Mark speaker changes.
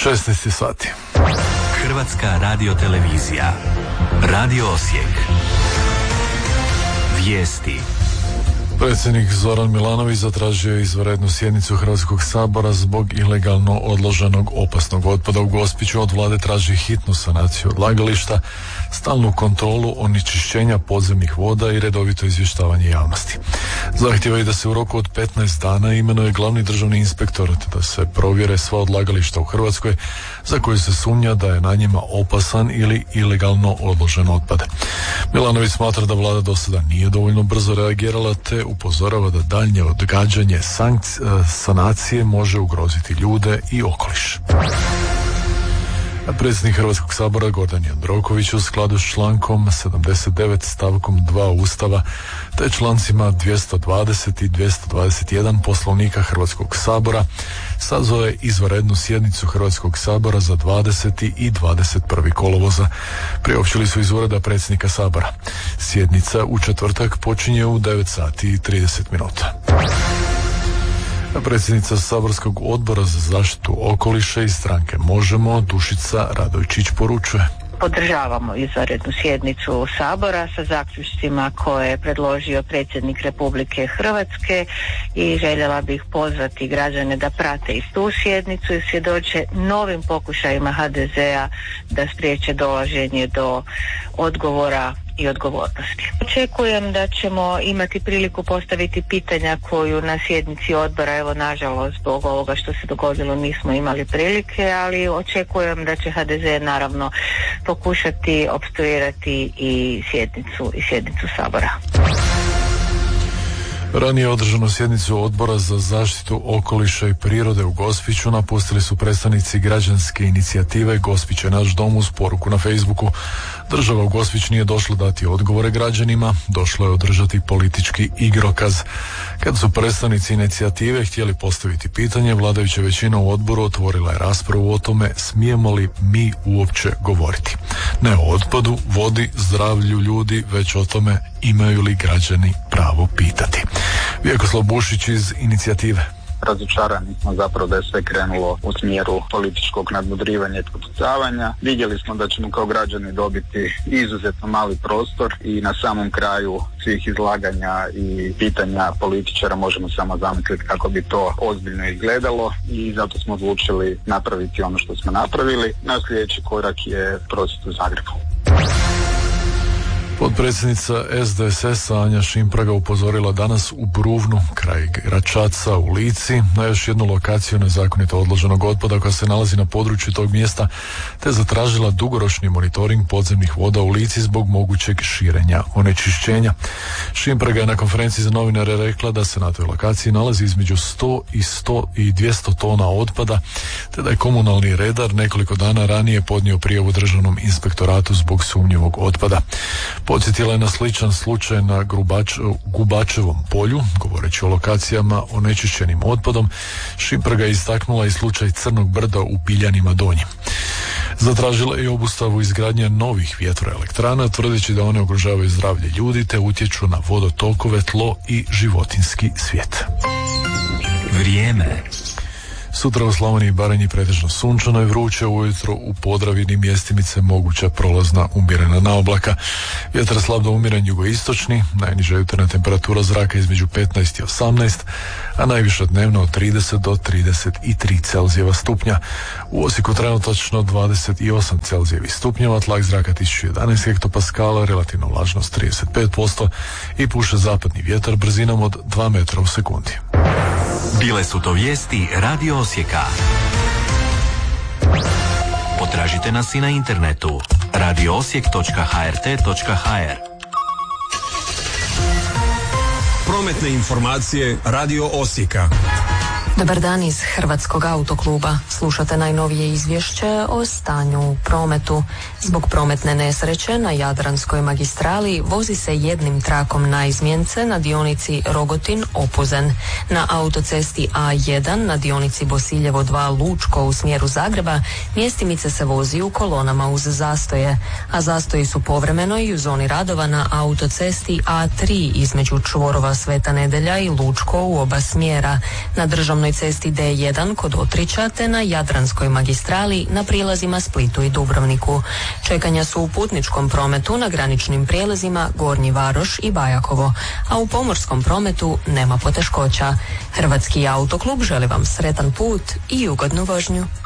Speaker 1: 16 sati.
Speaker 2: Hrvatska radiotelevizija. Radio Osijek. Vijesti.
Speaker 1: Predsjednik Zoran Milanović zatražio je izvanrednu sjednicu Hrvatskog sabora zbog ilegalno odloženog opasnog otpada u Gospiću. Od vlade traži hitnu sanaciju odlagališta, stalnu kontrolu onečišćenja podzemnih voda i redovito izvještavanje javnosti. Zahtjeva i da se u roku od 15 dana imenuje glavni državni inspektor, te da se provjere sva odlagališta u Hrvatskoj za koje se sumnja da je na njima opasan ili ilegalno odložen otpad. Milanović smatra da vlada do sada nije dovoljno brzo reagirala, te upozorava da daljnje odgađanje sanacije može ugroziti ljude i okoliš. Predsjednik Hrvatskog sabora Gordan Jandroković u skladu s člankom 79 stavkom 2 Ustava te člancima 220 i 221 Poslovnika Hrvatskog sabora sazvao je izvanrednu sjednicu Hrvatskog sabora za 20. i 21. kolovoza. Priopćili su iz ureda predsjednika sabora. Sjednica u četvrtak počinje u 9 sati i 30 minuta. Predsjednica saborskog odbora za zaštitu okoliša i stranke Možemo, Dušica Radojčić, poručuje:
Speaker 3: Podržavamo izvanrednu sjednicu Sabora sa zaključcima koje je predložio predsjednik Republike Hrvatske i željela bih pozvati građane da prate i tu sjednicu i svjedoče novim pokušajima HDZ-a da spriječe dolaženje do odgovora i odgovornosti. Očekujem da ćemo imati priliku postaviti pitanja koju na sjednici odbora, evo nažalost zbog ovoga što se dogodilo nismo imali prilike, ali očekujem da će HDZ naravno pokušati opstruirati i sjednicu Sabora.
Speaker 1: Ranije održanu sjednicu Odbora za zaštitu okoliša i prirode u Gospiću napustili su predstavnici građanske inicijative Gospić je naš dom uz poruku na Facebooku. Država u Gospić nije došla dati odgovore građanima, došlo je održati politički igrokaz. Kad su predstavnici inicijative htjeli postaviti pitanje, vladajuća većina u odboru otvorila je raspravu o tome smijemo li mi uopće govoriti. Ne o otpadu, vodi, zdravlju ljudi, već o tome imaju li građani pravo pitati. Vjekoslav Bušić iz inicijative.
Speaker 4: Razočarani smo zapravo da je sve krenulo u smjeru političkog nadmudrivanja i prepucavanja. Vidjeli smo da ćemo kao građani dobiti izuzetno mali prostor i na samom kraju svih izlaganja i pitanja političara možemo samo zamisliti kako bi to ozbiljno izgledalo i zato smo odlučili napraviti ono što smo napravili. Naš sljedeći korak je prosvjed u Zagrebu.
Speaker 1: Potpredsjednica SDSS-a Anja Šimpraga upozorila danas u Bruvnu, kraj Gračaca u Lici, na još jednu lokaciju nezakonito odloženog otpada koja se nalazi na području tog mjesta, te zatražila dugoročni monitoring podzemnih voda u Lici zbog mogućeg širenja onečišćenja. Šimpraga je na konferenciji za novinare rekla da se na toj lokaciji nalazi između 100 i 200 tona otpada, te da je komunalni redar nekoliko dana ranije podnio prijavu državnom inspektoratu zbog sumnjivog otpada. Podsjetila je na sličan slučaj na Gubačevom polju, govoreći o lokacijama onečišćenim otpadom. Šimpraga je istaknula i slučaj Crnog brda u Biljanima Donjim. Zatražila je i obustavu izgradnje novih vjetroelektrana, tvrdeći da one ugrožavaju zdravlje ljudi te utječu na vodotokove, tlo i životinjski svijet.
Speaker 2: Vrijeme.
Speaker 1: Sutra u Slavoniji i Baranji pretežno sunčano i vruće, ujutro u Podravini mjestimice moguća prolazna umjerena naoblaka. Vjetar slab do umjeren jugoistočni, najniža jutarnja temperatura zraka između 15 i 18, a najviša dnevno od 30 do 33 Celzijeva stupnja. U Osijeku trenutačno 28 Celzijevih stupnjeva, tlak zraka 1011 hektopaskala, relativna vlažnost 35% i puše zapadni vjetar brzinom od 2 metra u sekundi.
Speaker 2: Bile su to vijesti Radio Osijeka. Potražite nas i na internetu radioosijek.hrt.hr.
Speaker 5: Prometne informacije Radio Osijeka.
Speaker 6: Dobar dan iz Hrvatskog autokluba. Slušate najnovije izvješće o stanju u prometu. Zbog prometne nesreće na Jadranskoj magistrali vozi se jednim trakom na izmjence na dionici Rogotin-Opuzen. Na autocesti A1 na dionici Bosiljevo 2 Lučko u smjeru Zagreba mjestimice se vozi u kolonama uz zastoje, a zastoji su povremeno i u zoni radova na autocesti A3 između čvorova Sveta Nedelja i Lučko u oba smjera. Na državnoj državnoj cesti D1 kod Otrića te na Jadranskoj magistrali na prijelazima Splitu i Dubrovniku. Čekanja su u putničkom prometu na graničnim prijelazima Gornji Varoš i Bajakovo, a u pomorskom prometu nema poteškoća. Hrvatski autoklub želi vam sretan put i ugodnu vožnju.